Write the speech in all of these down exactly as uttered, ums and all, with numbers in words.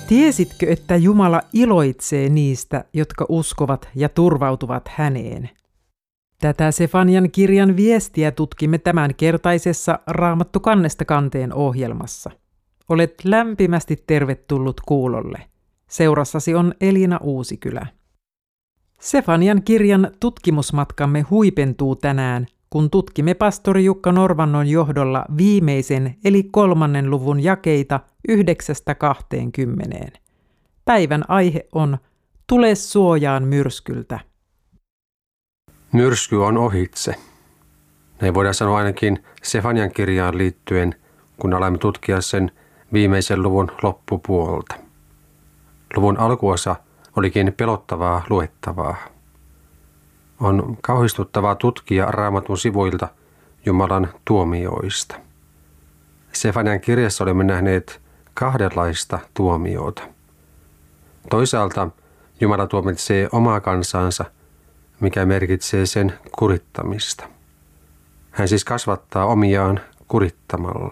Tiesitkö, että Jumala iloitsee niistä, jotka uskovat ja turvautuvat häneen? Tätä Sefanian kirjan viestiä tutkimme tämänkertaisessa Raamattu kannesta kanteen ohjelmassa. Olet lämpimästi tervetullut kuulolle. Seurassasi on Elina Uusikylä. Sefanian kirjan tutkimusmatkamme huipentuu tänään, kun tutkimme pastori Jukka Norvannon johdolla viimeisen eli kolmannen luvun jakeita yhdeksästä kahteenkymmeneen. Päivän aihe on Tule suojaan myrskyltä. Myrsky on ohitse. Näin voidaan sanoa ainakin Sefanian kirjaan liittyen, kun alamme tutkia sen viimeisen luvun loppupuolta. Luvun alkuosa olikin pelottavaa luettavaa. On kauhistuttavaa tutkia Raamatun sivuilta Jumalan tuomioista. Sefanian kirjassa olemme nähneet kahdenlaista tuomiota. Toisaalta Jumala tuomitsee omaa kansansa, mikä merkitsee sen kurittamista. Hän siis kasvattaa omiaan kurittamalla.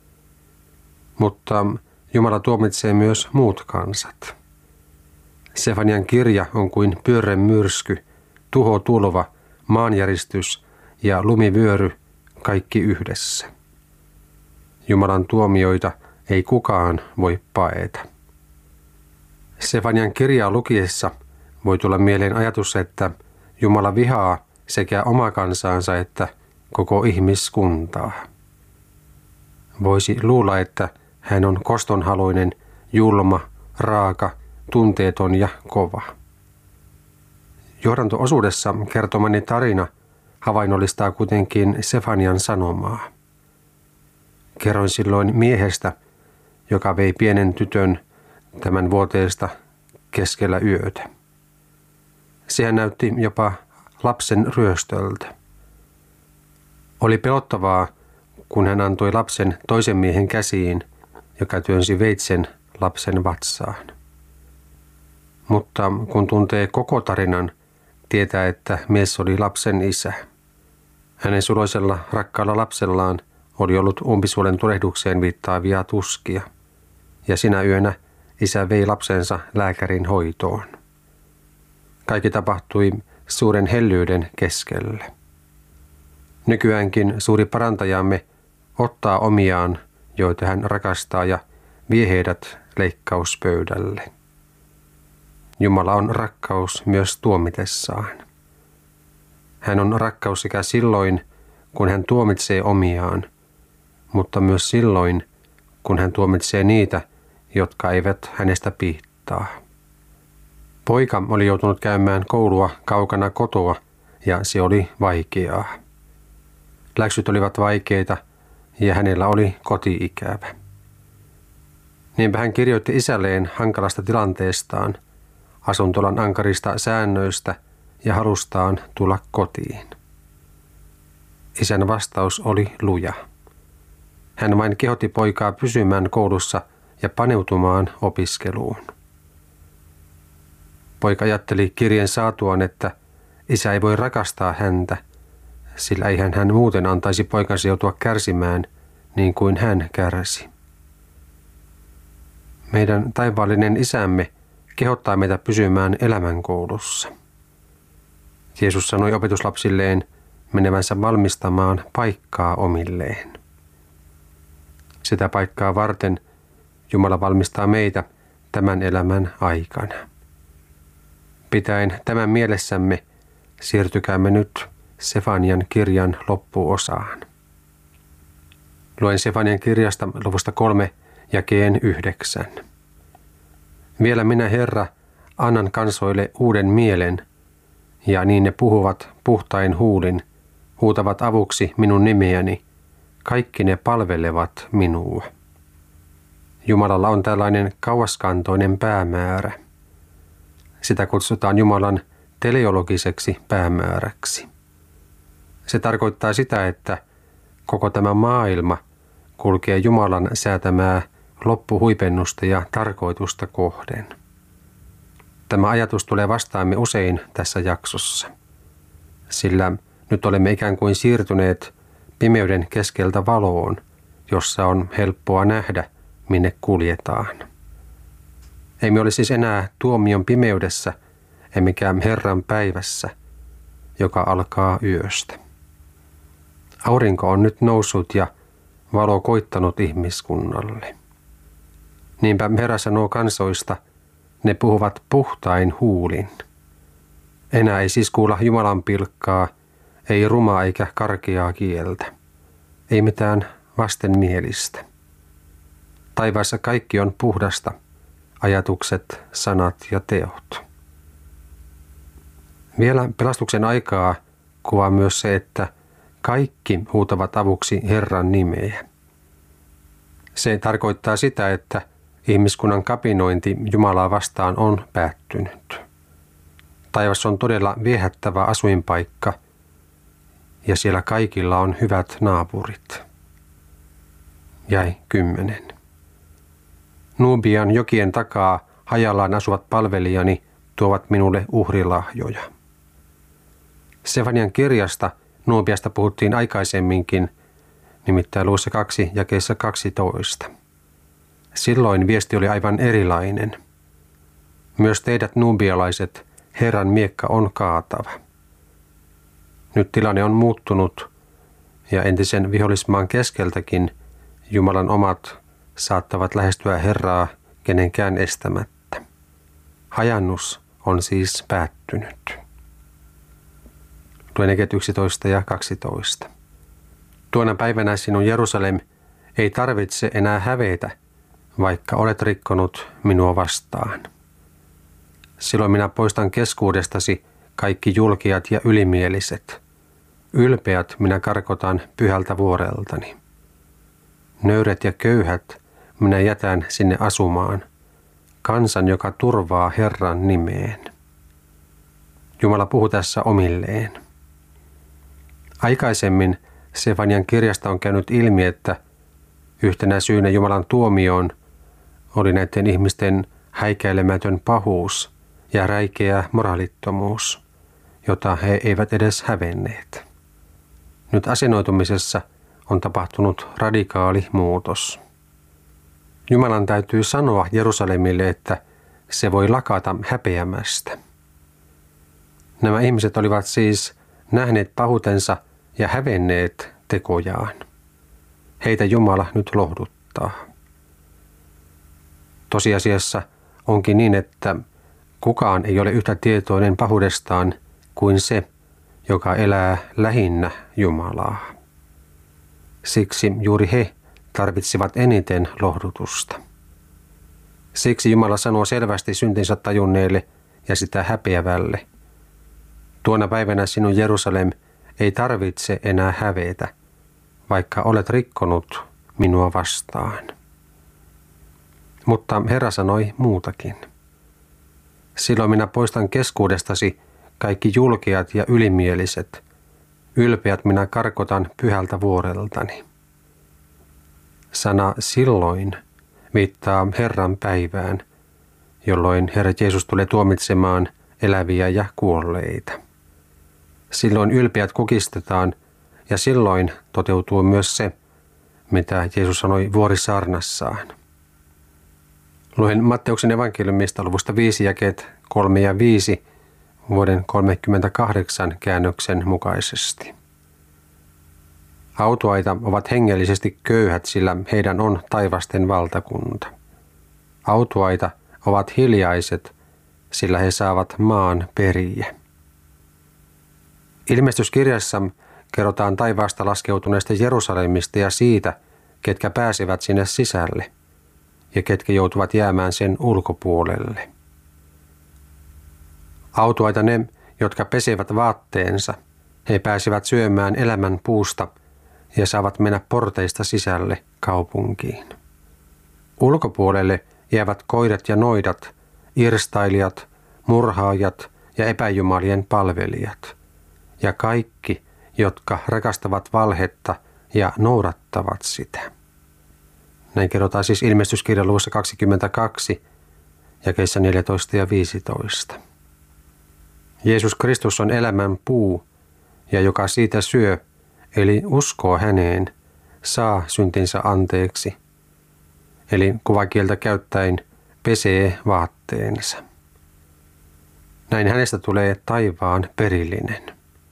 Mutta Jumala tuomitsee myös muut kansat. Sefanian kirja on kuin pyörre myrsky, tuhotulva, maanjäristys ja lumivyöry kaikki yhdessä. Jumalan tuomioita ei kukaan voi paeta. Sefanian kirjaa lukiessa voi tulla mieleen ajatus, että Jumala vihaa sekä omaa kansaansa että koko ihmiskuntaa. Voisi luulla, että hän on kostonhaluinen, julma, raaka, tunteeton ja kova. Johdanto-osuudessa kertomani tarina havainnollistaa kuitenkin Sefanian sanomaa. Kerroin silloin miehestä, joka vei pienen tytön tämän vuoteesta keskellä yötä. Sehän näytti jopa lapsen ryöstöltä. Oli pelottavaa, kun hän antoi lapsen toisen miehen käsiin, joka työnsi veitsen lapsen vatsaan. Mutta kun tuntee koko tarinan, tietää, että mies oli lapsen isä. Hänen suloisella rakkaalla lapsellaan oli ollut umpisuolen tulehdukseen viittaavia tuskia, ja sinä yönä isä vei lapsensa lääkärin hoitoon. Kaikki tapahtui suuren hellyyden keskellä. Nykyäänkin suuri parantajamme ottaa omiaan, joita hän rakastaa, ja vie heidät leikkauspöydälle. Jumala on rakkaus myös tuomitessaan. Hän on rakkaus sekä silloin, kun hän tuomitsee omiaan, mutta myös silloin, kun hän tuomitsee niitä, jotka eivät hänestä piittaa. Poika oli joutunut käymään koulua kaukana kotoa, ja se oli vaikeaa. Läksyt olivat vaikeita, ja hänellä oli koti-ikävä. Niinpä hän kirjoitti isälleen hankalasta tilanteestaan, asuntolan ankarista säännöistä ja halustaan tulla kotiin. Isän vastaus oli luja. Hän vain kehotti poikaa pysymään koulussa ja paneutumaan opiskeluun. Poika ajatteli kirjeen saatuaan, että isä ei voi rakastaa häntä, sillä eihän hän muuten antaisi poikansa joutua kärsimään niin kuin hän kärsi. Meidän taivaallinen isämme kehottaa meitä pysymään elämänkoulussa. Jeesus sanoi opetuslapsilleen menevänsä valmistamaan paikkaa omilleen. Sitä paikkaa varten Jumala valmistaa meitä tämän elämän aikana. Pitäen tämän mielessämme siirtykäämme nyt Sefanian kirjan loppuosaan. Luen Sefanian kirjasta luvusta kolme jakeen yhdeksän. Vielä minä, Herra, annan kansoille uuden mielen, ja niin ne puhuvat puhtain huulin, huutavat avuksi minun nimeäni, kaikki ne palvelevat minua. Jumalalla on tällainen kauaskantoinen päämäärä. Sitä kutsutaan Jumalan teleologiseksi päämääräksi. Se tarkoittaa sitä, että koko tämä maailma kulkee Jumalan säätämää loppuhuipennusta ja tarkoitusta kohden. Tämä ajatus tulee vastaamme usein tässä jaksossa, sillä nyt olemme ikään kuin siirtyneet pimeyden keskeltä valoon, jossa on helppoa nähdä, minne kuljetaan. Emme ole siis enää tuomion pimeydessä, emmekä Herran päivässä, joka alkaa yöstä. Aurinko on nyt noussut ja valo koittanut ihmiskunnalle. Niinpä Herra sanoo kansoista, ne puhuvat puhtain huulin. Enää ei siis kuulla Jumalan pilkkaa, ei rumaa eikä karkeaa kieltä, ei mitään vastenmielistä. Taivaassa kaikki on puhdasta, ajatukset, sanat ja teot. Vielä pelastuksen aikaa kuvaa myös se, että kaikki huutavat avuksi Herran nimeä. Se tarkoittaa sitä, että ihmiskunnan kapinointi Jumalaa vastaan on päättynyt. Taivas on todella viehättävä asuinpaikka ja siellä kaikilla on hyvät naapurit. Jäi kymmenen. Nubian jokien takaa hajallaan asuvat palvelijani tuovat minulle uhrilahjoja. Sefanian kirjasta Nubiasta puhuttiin aikaisemminkin, nimittäin luvussa kaksi jakeessa kaksitoista. Silloin viesti oli aivan erilainen. Myös teidät nubialaiset, Herran miekka on kaatava. Nyt tilanne on muuttunut ja entisen vihollismaan keskeltäkin Jumalan omat saattavat lähestyä Herraa kenenkään estämättä. Hajannus on siis päättynyt. Luen jakeet yksitoista ja kaksitoista. Tuona päivänä sinun Jerusalem ei tarvitse enää hävetä, vaikka olet rikkonut minua vastaan. Silloin minä poistan keskuudestasi kaikki julkiat ja ylimieliset. Ylpeät minä karkotan pyhältä vuoreltani. Nöyret ja köyhät minä jätän sinne asumaan, kansan, joka turvaa Herran nimeen. Jumala puhuu tässä omilleen. Aikaisemmin Sefanian kirjasta on käynyt ilmi, että yhtenä syynä Jumalan tuomioon oli näiden ihmisten häikäilemätön pahuus ja räikeä moraalittomuus, jota he eivät edes hävenneet. Nyt asennoitumisessa on tapahtunut radikaali muutos. Jumalan täytyy sanoa Jerusalemille, että se voi lakata häpeämästä. Nämä ihmiset olivat siis nähneet pahuutensa ja hävenneet tekojaan. Heitä Jumala nyt lohduttaa. Tosiasiassa onkin niin, että kukaan ei ole yhtä tietoinen pahuudestaan kuin se, joka elää lähinnä Jumalaa. Siksi juuri he tarvitsivat eniten lohdutusta. Siksi Jumala sanoo selvästi syntinsä tajunneille ja sitä häpeävälle. Tuona päivänä sinun Jerusalem ei tarvitse enää hävetä, vaikka olet rikkonut minua vastaan. Mutta Herra sanoi muutakin. Silloin minä poistan keskuudestasi kaikki julkeat ja ylimieliset. Ylpeät minä karkotan pyhältä vuoreltani. Sana silloin viittaa Herran päivään, jolloin Herra Jeesus tulee tuomitsemaan eläviä ja kuolleita. Silloin ylpeät kukistetaan ja silloin toteutuu myös se, mitä Jeesus sanoi vuorisaarnassaan. Luen Matteuksen evankeliumista luvusta viisi jakeet kolme ja viisi vuoden kolmekymmentäkahdeksan käännöksen mukaisesti. Autuaita ovat hengellisesti köyhät, sillä heidän on taivasten valtakunta. Autuaita ovat hiljaiset, sillä he saavat maan periä. Ilmestyskirjassa kerrotaan taivaasta laskeutuneesta Jerusalemista ja siitä, ketkä pääsevät sinne sisälle ja ketkä joutuvat jäämään sen ulkopuolelle. Autuaita ne, jotka pesevät vaatteensa, he pääsevät syömään elämän puusta ja saavat mennä porteista sisälle kaupunkiin. Ulkopuolelle jäävät koirat ja noidat, irstailijat, murhaajat ja epäjumalien palvelijat ja kaikki, jotka rakastavat valhetta ja noudattavat sitä. Näin kerrotaan siis ilmestyskirjan luvussa kaksikymmentäkaksi, jakeissa neljätoista ja viisitoista. Jeesus Kristus on elämän puu, ja joka siitä syö, eli uskoo häneen, saa syntinsä anteeksi. Eli kuvakieltä käyttäen pesee vaatteensa. Näin hänestä tulee taivaan perillinen.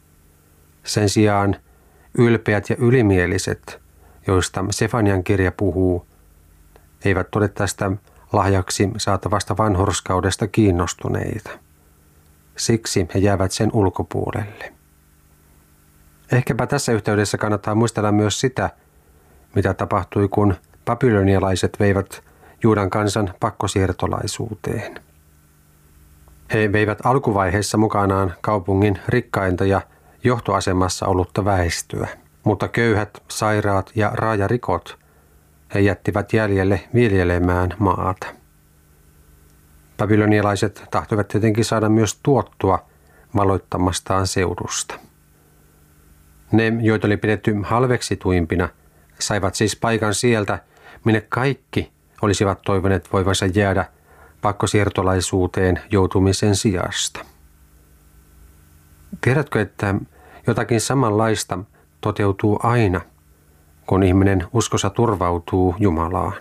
Sen sijaan ylpeät ja ylimieliset, joista Sefanian kirja puhuu, eivät ole tästä lahjaksi saatavasta vanhurskaudesta kiinnostuneita. Siksi he jäävät sen ulkopuolelle. Ehkäpä tässä yhteydessä kannattaa muistella myös sitä, mitä tapahtui, kun babylonialaiset veivät Juudan kansan pakkosiirtolaisuuteen. He veivät alkuvaiheessa mukanaan kaupungin rikkainta ja johtoasemassa ollutta väestöä, mutta köyhät, sairaat ja raajarikot he jättivät jäljelle viljelemään maata. Babylonialaiset tahtoivat tietenkin saada myös tuottua valoittamastaan seudusta. Ne, joita oli pidetty halveksituimpina, saivat siis paikan sieltä, minne kaikki olisivat toivoneet voivansa jäädä pakkosiirtolaisuuteen joutumisen sijasta. Tiedätkö, että jotakin samanlaista toteutuu aina, kun ihminen uskossa turvautuu Jumalaan?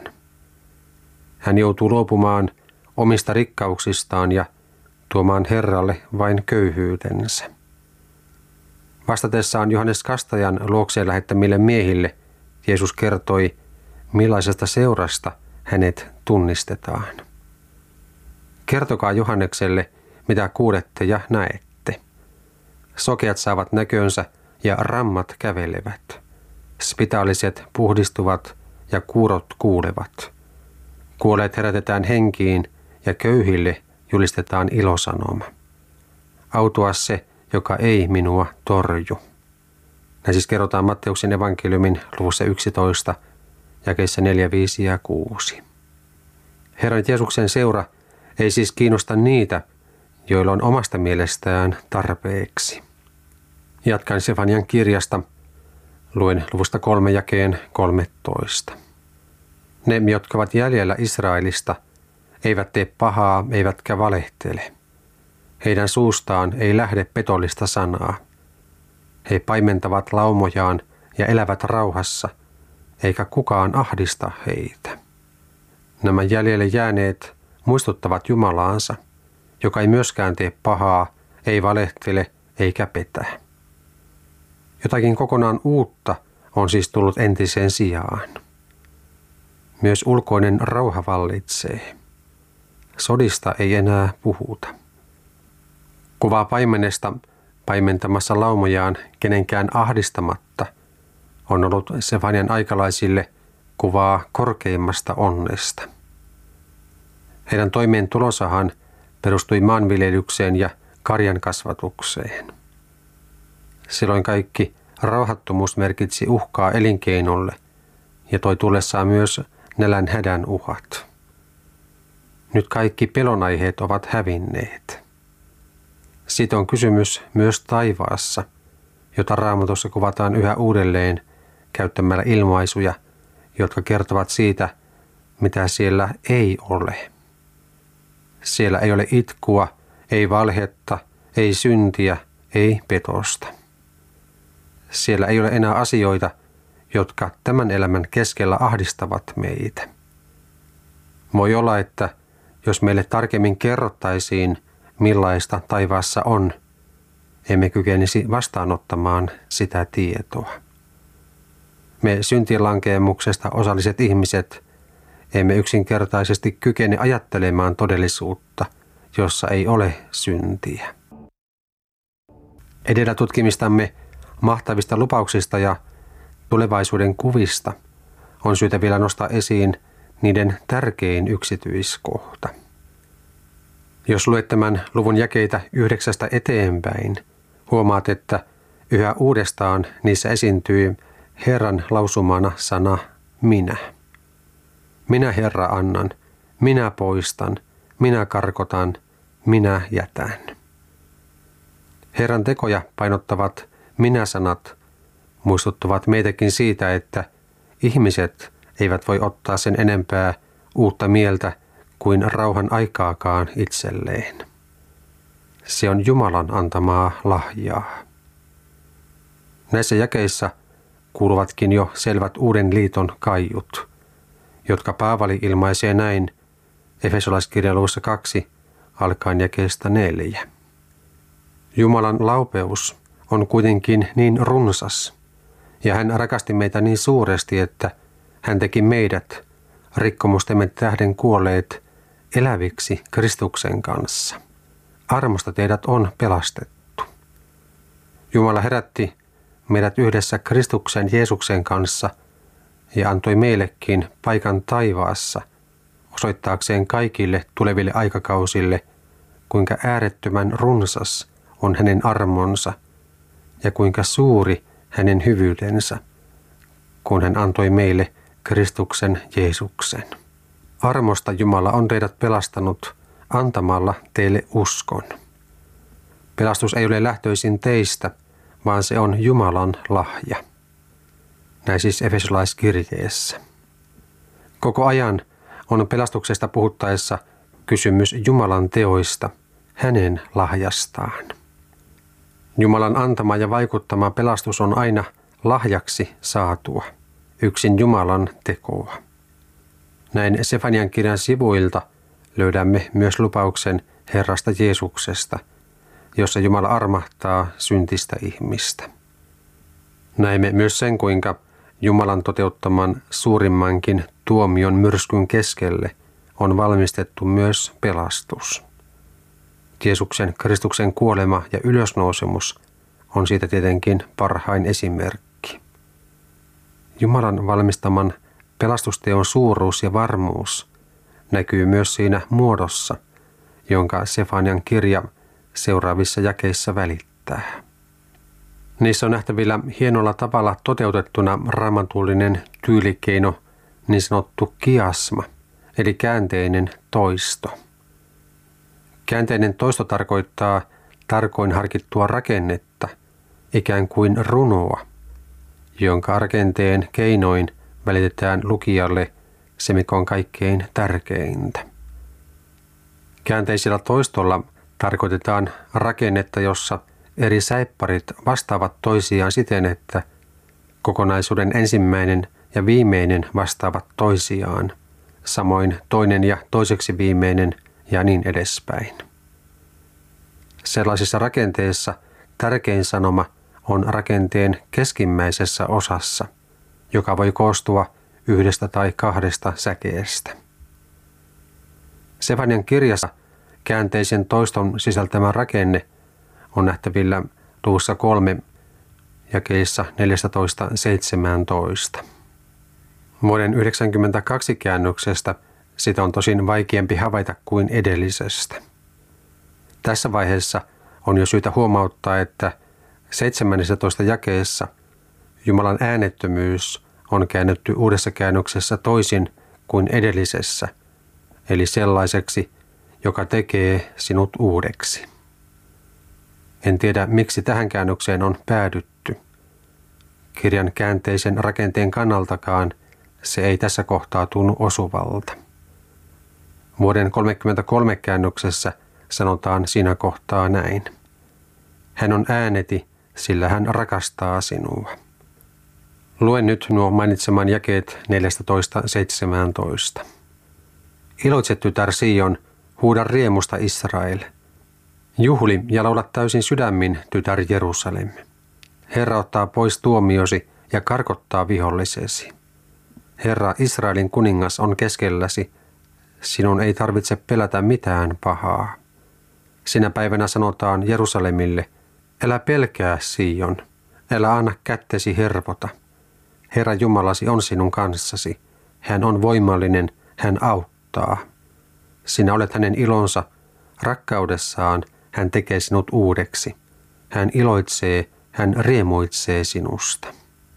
Hän joutuu luopumaan omista rikkauksistaan ja tuomaan Herralle vain köyhyytensä. Vastatessaan Johannes Kastajan luokseen lähettämille miehille Jeesus kertoi, millaisesta seurasta hänet tunnistetaan. Kertokaa Johannekselle, mitä kuulette ja näette. Sokeat saavat näkönsä ja rammat kävelevät. Spitaaliset puhdistuvat ja kuurot kuulevat. Kuolleet herätetään henkiin ja köyhille julistetaan ilosanoma. Autua se, joka ei minua torju. Näin siis kerrotaan Matteuksen evankeliumin luvussa yksitoista, jakeissa neljä, viisi ja kuusi. Herran Jeesuksen seura ei siis kiinnosta niitä, joilla on omasta mielestään tarpeeksi. Jatkan Sefanian kirjasta. Luen luvusta kolme jakeen kolmetoista. Ne, jotka ovat jäljellä Israelista, eivät tee pahaa, eivätkä valehtele. Heidän suustaan ei lähde petollista sanaa. He paimentavat laumojaan ja elävät rauhassa, eikä kukaan ahdista heitä. Nämä jäljelle jääneet muistuttavat Jumalaansa, joka ei myöskään tee pahaa, ei valehtele eikä petä. Jotakin kokonaan uutta on siis tullut entiseen sijaan. Myös ulkoinen rauha vallitsee. Sodista ei enää puhuta. Kuvaa paimenesta paimentamassa laumojaan kenenkään ahdistamatta on ollut Sefanian aikalaisille kuvaa korkeimmasta onnesta. Heidän toimeentulosahan perustui maanviljelykseen ja karjan kasvatukseen. Silloin kaikki rauhattomuus merkitsi uhkaa elinkeinolle ja toi tullessaan myös nälän hädän uhat. Nyt kaikki pelonaiheet ovat hävinneet. Siitä on kysymys myös taivaassa, jota Raamatussa kuvataan yhä uudelleen käyttämällä ilmaisuja, jotka kertovat siitä, mitä siellä ei ole. Siellä ei ole itkua, ei valhetta, ei syntiä, ei petosta. Siellä ei ole enää asioita, jotka tämän elämän keskellä ahdistavat meitä. Voi olla, että jos meille tarkemmin kerrottaisiin, millaista taivaassa on, emme kykenisi vastaanottamaan sitä tietoa. Me syntilankeemuksesta osalliset ihmiset emme yksinkertaisesti kykene ajattelemaan todellisuutta, jossa ei ole syntiä. Edellä tutkimistamme mahtavista lupauksista ja tulevaisuuden kuvista on syytä vielä nostaa esiin niiden tärkein yksityiskohta. Jos luet tämän luvun jakeita yhdeksästä eteenpäin, huomaat, että yhä uudestaan niissä esiintyy Herran lausumana sana minä. Minä Herra annan, minä poistan, minä karkotan, minä jätän. Herran tekoja painottavat minä-sanat muistuttavat meitäkin siitä, että ihmiset eivät voi ottaa sen enempää uutta mieltä kuin rauhan aikaakaan itselleen. Se on Jumalan antamaa lahjaa. Näissä jakeissa kuuluvatkin jo selvät uuden liiton kaiut, jotka Paavali ilmaisee näin Efesolaiskirjan luvussa kaksi alkaen jakeesta neljä. Jumalan laupeus on kuitenkin niin runsas, ja hän rakasti meitä niin suuresti, että hän teki meidät, rikkomustemme tähden kuolleet, eläviksi Kristuksen kanssa. Armosta teidät on pelastettu. Jumala herätti meidät yhdessä Kristuksen Jeesuksen kanssa ja antoi meillekin paikan taivaassa osoittaakseen kaikille tuleville aikakausille, kuinka äärettömän runsas on hänen armonsa ja kuinka suuri hänen hyvyydensä, kun hän antoi meille Kristuksen Jeesuksen. Armosta Jumala on teidät pelastanut antamalla teille uskon. Pelastus ei ole lähtöisin teistä, vaan se on Jumalan lahja. Näin siis Efesolaiskirjeessä. Koko ajan on pelastuksesta puhuttaessa kysymys Jumalan teoista, hänen lahjastaan. Jumalan antama ja vaikuttama pelastus on aina lahjaksi saatua, yksin Jumalan tekoa. Näin Sefanian kirjan sivuilta löydämme myös lupauksen Herrasta Jeesuksesta, jossa Jumala armahtaa syntistä ihmistä. Näemme myös sen, kuinka Jumalan toteuttaman suurimmankin tuomion myrskyn keskelle on valmistettu myös pelastus. Jeesuksen Kristuksen kuolema ja ylösnousemus on siitä tietenkin parhain esimerkki. Jumalan valmistaman pelastusteon suuruus ja varmuus näkyy myös siinä muodossa, jonka Sefanian kirja seuraavissa jakeissa välittää. Niissä on nähtävillä hienolla tavalla toteutettuna raamatullinen tyylikeino, niin sanottu kiasma, eli käänteinen toisto. Käänteinen toisto tarkoittaa tarkoin harkittua rakennetta, ikään kuin runoa, jonka rakenteen keinoin välitetään lukijalle se, mikä on kaikkein tärkeintä. Käänteisellä toistolla tarkoitetaan rakennetta, jossa eri säipparit vastaavat toisiaan siten, että kokonaisuuden ensimmäinen ja viimeinen vastaavat toisiaan, samoin toinen ja toiseksi viimeinen ja niin edespäin. Sellaisissa rakenteissa tärkein sanoma on rakenteen keskimmäisessä osassa, joka voi koostua yhdestä tai kahdesta säkeestä. Sefanian kirjassa käänteisen toiston sisältämä rakenne on nähtävillä luvussa kolme jakeissa neljätoista seitsemäntoista. Vuoden yhdeksänkymmentäkaksi käännöksestä sitä on tosin vaikeampi havaita kuin edellisestä. Tässä vaiheessa on jo syytä huomauttaa, että seitsemännessätoista jakeessa Jumalan äänettömyys on käännetty uudessa käännöksessä toisin kuin edellisessä, eli sellaiseksi, joka tekee sinut uudeksi. En tiedä, miksi tähän käännökseen on päädytty. Kirjan käänteisen rakenteen kannaltakaan se ei tässä kohtaa tunnu osuvalta. Vuoden kolmekymmentäkolme käännöksessä sanotaan siinä kohtaa näin. Hän on ääneti, sillä hän rakastaa sinua. Luen nyt nuo mainitseman jakeet neljätoista seitsemäntoista. Iloitse, tytär Sion, huuda riemusta Israel. Juhli ja laula täysin sydämin, tytär Jerusalem. Herra ottaa pois tuomiosi ja karkottaa vihollisesi. Herra, Israelin kuningas on keskelläsi. Sinun ei tarvitse pelätä mitään pahaa. Sinä päivänä sanotaan Jerusalemille, älä pelkää Sion, älä anna kättesi hervota. Herra Jumalasi on sinun kanssasi. Hän on voimallinen, hän auttaa. Sinä olet hänen ilonsa, rakkaudessaan hän tekee sinut uudeksi. Hän iloitsee, hän riemuitsee sinusta.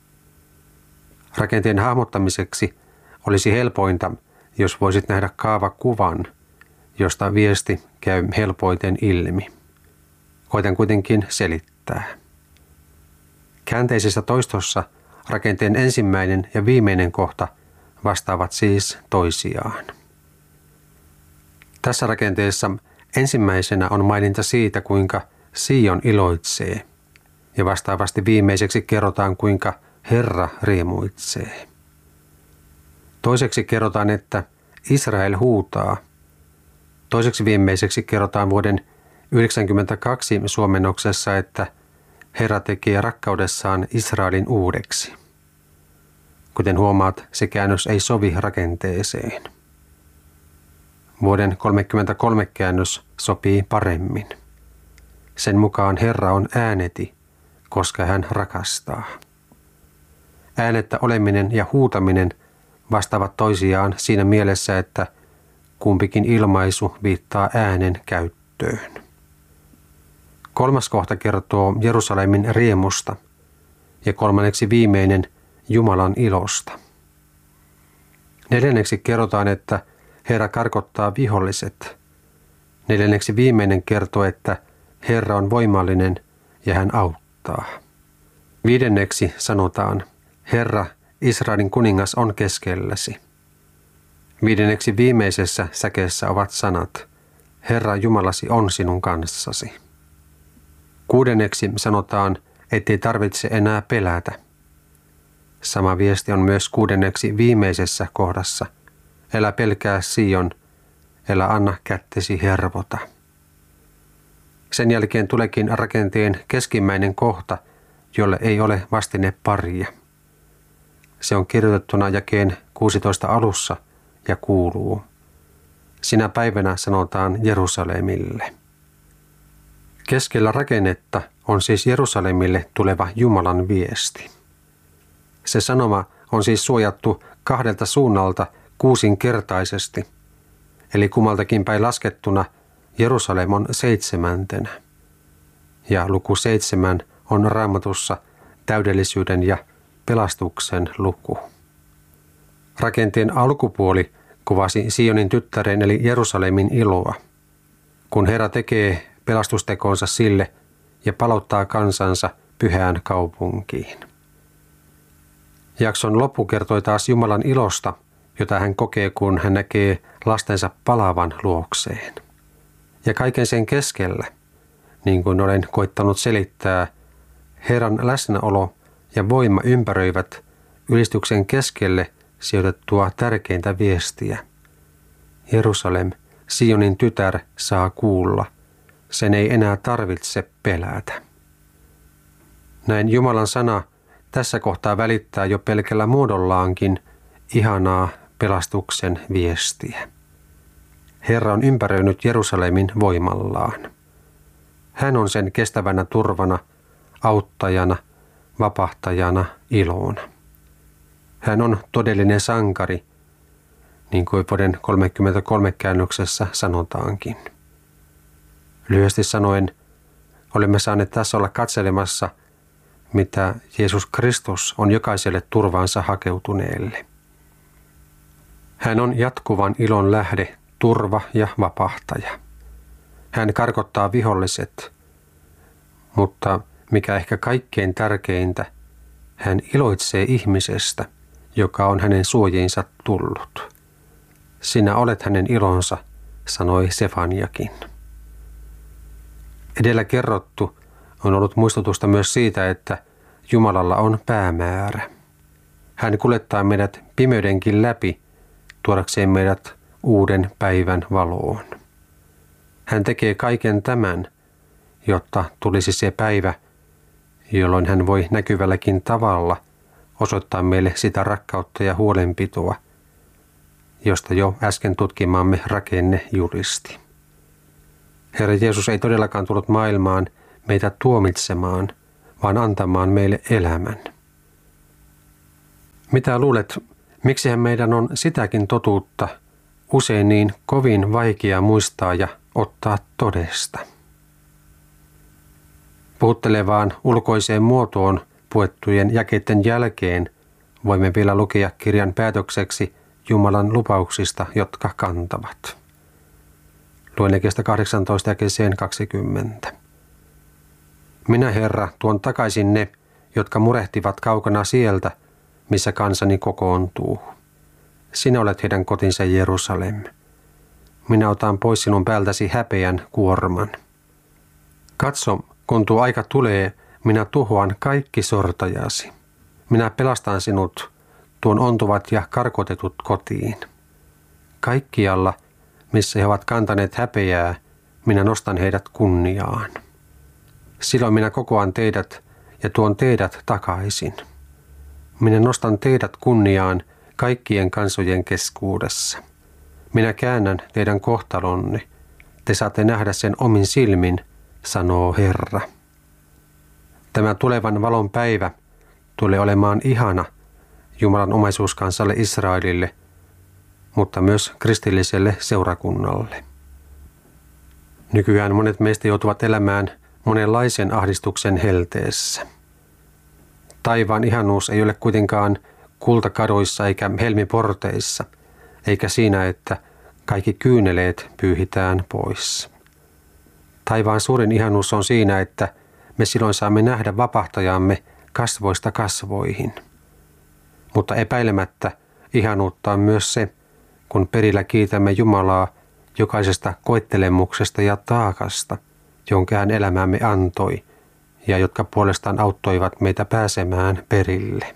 Rakenteen hahmottamiseksi olisi helpointa, jos voisit nähdä kaavakuvan, josta viesti käy helpoiten ilmi. Koitan kuitenkin selittää. Käänteisessä toistossa rakenteen ensimmäinen ja viimeinen kohta vastaavat siis toisiaan. Tässä rakenteessa ensimmäisenä on maininta siitä, kuinka Sion iloitsee, ja vastaavasti viimeiseksi kerrotaan, kuinka Herra riemuitsee. Toiseksi kerrotaan, että Israel huutaa, Toiseksi viimeiseksi kerrotaan vuoden yhdeksänkymmentäkaksi suomennoksessa, että Herra tekee rakkaudessaan Israelin uudeksi. Kuten huomaat, se käännös ei sovi rakenteeseen. Vuoden kolmekymmentäkolme käännös sopii paremmin. Sen mukaan Herra on ääneti, koska hän rakastaa. Äänettä oleminen ja huutaminen vastaavat toisiaan siinä mielessä, että kumpikin ilmaisu viittaa äänen käyttöön. Kolmas kohta kertoo Jerusalemin riemusta ja kolmanneksi viimeinen Jumalan ilosta. Neljänneksi kerrotaan, että Herra karkottaa viholliset. Neljänneksi viimeinen kertoo, että Herra on voimallinen ja hän auttaa. Viidenneksi sanotaan, Herra, Israelin kuningas on keskelläsi. Viidenneksi viimeisessä säkeessä ovat sanat, Herra Jumalasi on sinun kanssasi. Kuudenneksi sanotaan, ettei tarvitse enää pelätä. Sama viesti on myös kuudenneksi viimeisessä kohdassa. Älä pelkää Sion, älä anna kättesi hervota. Sen jälkeen tuleekin rakenteen keskimmäinen kohta, jolle ei ole vastine paria. Se on kirjoitettuna jakeen kuusitoista alussa ja kuuluu. Sinä päivänä sanotaan Jerusalemille. Keskellä rakennetta on siis Jerusalemille tuleva Jumalan viesti. Se sanoma on siis suojattu kahdelta suunnalta kuusinkertaisesti, eli kummaltakin päin laskettuna Jerusalem on seitsemäntenä. Ja luku seitsemän on Raamatussa täydellisyyden ja pelastuksen luku. Rakenteen alkupuoli kuvasi Sionin tyttären eli Jerusalemin iloa, kun Herra tekee pelastustekonsa sille ja palauttaa kansansa pyhään kaupunkiin. Jakson loppu kertoi taas Jumalan ilosta, jota hän kokee, kun hän näkee lastensa palavan luokseen. Ja kaiken sen keskellä, niin kuin olen koittanut selittää, Herran läsnäolo ja voima ympäröivät ylistyksen keskelle sijoitettua tärkeintä viestiä. Jerusalem, Sionin tytär, saa kuulla. Sen ei enää tarvitse pelätä. Näin Jumalan sana tässä kohtaa välittää jo pelkällä muodollaankin ihanaa pelastuksen viestiä. Herra on ympäröinyt Jerusalemin voimallaan. Hän on sen kestävänä turvana, auttajana, vapahtajana, ilona. Hän on todellinen sankari, niin kuin vuoden kolmekymmentäkolme käännöksessä sanotaankin. Lyhyesti sanoen, olemme saaneet tässä olla katselemassa, mitä Jeesus Kristus on jokaiselle turvaansa hakeutuneelle. Hän on jatkuvan ilon lähde, turva ja vapahtaja. Hän karkottaa viholliset, mutta mikä ehkä kaikkein tärkeintä, hän iloitsee ihmisestä, joka on hänen suojiinsa tullut. Sinä olet hänen ilonsa, sanoi Sefaniakin. Edellä kerrottu on ollut muistutusta myös siitä, että Jumalalla on päämäärä. Hän kuljettaa meidät pimeydenkin läpi, tuodakseen meidät uuden päivän valoon. Hän tekee kaiken tämän, jotta tulisi se päivä, jolloin hän voi näkyvälläkin tavalla osoittaa meille sitä rakkautta ja huolenpitoa, josta jo äsken tutkimaamme rakenne julisti. Herra Jeesus ei todellakaan tullut maailmaan meitä tuomitsemaan, vaan antamaan meille elämän. Mitä luulet, miksihän meidän on sitäkin totuutta usein niin kovin vaikea muistaa ja ottaa todesta? Puhuttelevaan ulkoiseen muotoon puettujen jakeiden jälkeen voimme vielä lukea kirjan päätökseksi Jumalan lupauksista, jotka kantavat. Luen jakeesta kahdeksantoista jakeeseen kaksikymmentä. Minä, Herra, tuon takaisin ne, jotka murehtivat kaukana sieltä, missä kansani kokoontuu. Sinä olet heidän kotinsa Jerusalem. Minä otan pois sinun päältäsi häpeän kuorman. Katso, kun tuo aika tulee, minä tuhoan kaikki sortajasi. Minä pelastan sinut, tuon ontuvat ja karkotetut kotiin. Kaikkialla missä he ovat kantaneet häpeää, minä nostan heidät kunniaan. Silloin minä kokoan teidät ja tuon teidät takaisin. Minä nostan teidät kunniaan kaikkien kansojen keskuudessa. Minä käännän teidän kohtalonne. Te saatte nähdä sen omin silmin, sanoo Herra. Tämä tulevan valon päivä tulee olemaan ihana Jumalan omaisuuskansalle Israelille, mutta myös kristilliselle seurakunnalle. Nykyään monet meistä joutuvat elämään monenlaisen ahdistuksen helteessä. Taivaan ihanuus ei ole kuitenkaan kultakadoissa eikä helmiporteissa, eikä siinä, että kaikki kyyneleet pyyhitään pois. Taivaan suurin ihanuus on siinä, että me silloin saamme nähdä vapahtajamme kasvoista kasvoihin. Mutta epäilemättä ihanuutta on myös se, kun perillä kiitämme Jumalaa jokaisesta koettelemuksesta ja taakasta, jonka hän elämäämme antoi ja jotka puolestaan auttoivat meitä pääsemään perille.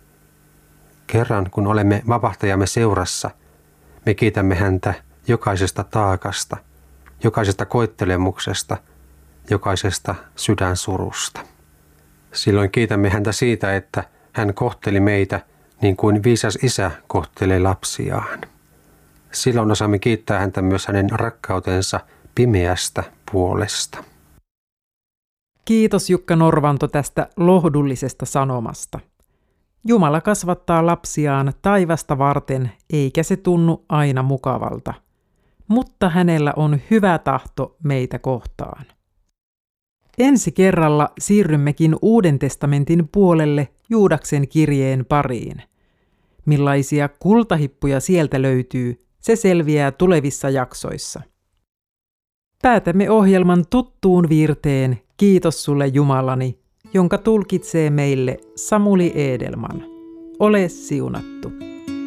Kerran kun olemme vapahtajamme seurassa, me kiitämme häntä jokaisesta taakasta, jokaisesta koettelemuksesta, jokaisesta sydänsurusta. Silloin kiitämme häntä siitä, että hän kohteli meitä niin kuin viisas isä kohtelee lapsiaan. Silloin osaamme kiittää häntä myös hänen rakkautensa pimeästä puolesta. Kiitos Jukka Norvanto tästä lohdullisesta sanomasta. Jumala kasvattaa lapsiaan taivasta varten, eikä se tunnu aina mukavalta. Mutta hänellä on hyvä tahto meitä kohtaan. Ensi kerralla siirrymmekin Uuden testamentin puolelle Juudaksen kirjeen pariin. Millaisia kultahippuja sieltä löytyy, se selviää tulevissa jaksoissa. Päätämme ohjelman tuttuun viirteen Kiitos sulle Jumalani, jonka tulkitsee meille Samuli Edelman. Ole siunattu.